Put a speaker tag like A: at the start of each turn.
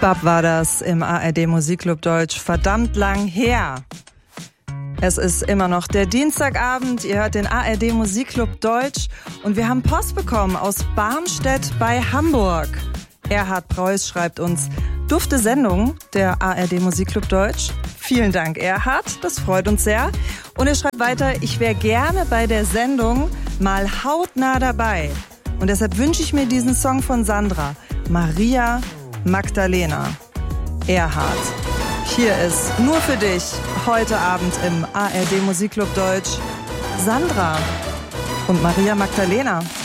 A: Bebop war das im ARD Musikclub Deutsch, verdammt lang her. Es ist immer noch der Dienstagabend, ihr hört den ARD Musikclub Deutsch und wir haben Post bekommen aus Barmstedt bei Hamburg. Erhard Preuß schreibt uns, dufte Sendung der ARD Musikclub Deutsch. Vielen Dank, Erhard, das freut uns sehr. Und er schreibt weiter, ich wäre gerne bei der Sendung mal hautnah dabei. Und deshalb wünsche ich mir diesen Song von Sandra, Maria Magdalena. Erhard, hier ist nur für dich heute Abend im ARD Musikclub Deutsch Sandra und Maria Magdalena.